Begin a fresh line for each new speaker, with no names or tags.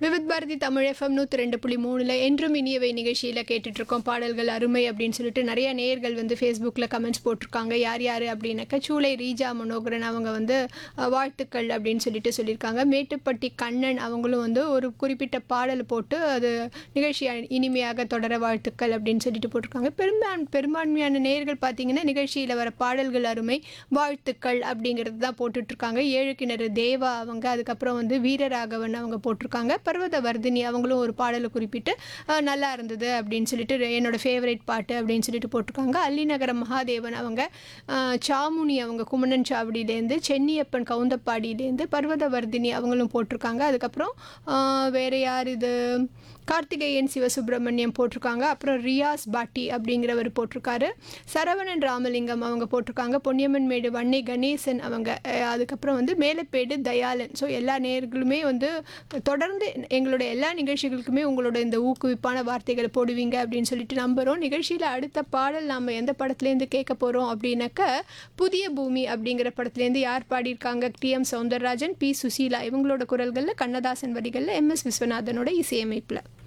Vividh Bharathi Tamil FM 102.3ல என்றும் இனியவை நிகழ்ச்சியில் கேட்டுட்ருக்கோம். பாடல்கள் அருமை அப்படின்னு சொல்லிட்டு நிறைய நேயர்கள் வந்து ஃபேஸ்புக்கில் கமெண்ட்ஸ் போட்டிருக்காங்க. யார் யார் அப்படின்னாக்கா சூளை ரீஜா மனோகரன் அவங்க வந்து வாழ்த்துக்கள் அப்படின்னு சொல்லியிருக்காங்க. மேட்டுப்பட்டி கண்ணன் அவங்களும் வந்து ஒரு குறிப்பிட்ட பாடல் போட்டு அது நிகழ்ச்சி இனிமையாக தொடர வாழ்த்துக்கள் அப்படின்னு சொல்லிட்டு போட்டிருக்காங்க. பெரும்பான்மையான நேயர்கள் பார்த்தீங்கன்னா நிகழ்ச்சியில் வர பாடல்கள் அருமை வாழ்த்துக்கள் அப்படிங்கிறது தான் போட்டுட்ருக்காங்க. ஏழு கிணறு தேவா அவங்க, அதுக்கப்புறம் வந்து வீரராகவன் அவங்க போட்டிருக்காங்க. பர்வதவர்தினி அவங்களும் ஒரு பாடலை குறிப்பிட்டு நல்லா இருந்தது அப்படின்னு சொல்லிட்டு என்னோட ஃபேவரட் பாட்டு அப்படின்னு சொல்லிட்டு போட்டிருக்காங்க. அல்லிநகரம் மகாதேவன் அவங்க, சாமுனி அவங்க குமணன் சாவடியிலேருந்து, சென்னியப்பன் கவுந்தப்பாடியிலேருந்து, பர்வதவர்தினி அவங்களும் போட்டிருக்காங்க. அதுக்கப்புறம் வேறு யார் இது, கார்த்திகேயன் சிவசுப்ரமணியம் போட்டிருக்காங்க. அப்புறம் ரியாஸ் பாட்டி அப்படிங்கிறவர் போட்டிருக்காரு. சரவணன் ராமலிங்கம் அவங்க போட்டிருக்காங்க. பொன்னியம்மன் மேடு வன்னி கணேசன் அவங்க, அதுக்கப்புறம் வந்து மேலப்பேடு தயாளன். ஸோ எல்லா நேயர்களுமே வந்து தொடர்ந்து எங்களுடைய எல்லா நிகழ்ச்சிகளுக்குமே உங்களோட இந்த ஊக்குவிப்பான வார்த்தைகளை போடுவீங்க அப்படின்னு சொல்லிட்டு நம்புகிறோம். நிகழ்ச்சியில் அடுத்த பாடல் நாம் எந்த படத்துலேருந்து கேட்க போகிறோம் அப்படின்னாக்கா புதிய பூமி அப்படிங்கிற படத்துலேருந்து யார் பாடியிருக்காங்க, டி.எம். சௌந்தரராஜன், பி. சுசீலா இவங்களோட குரல்களில், கண்ணதாசன் வரிகளில், எம்.எஸ். விஸ்வநாதனோட இசையமைப்பில்.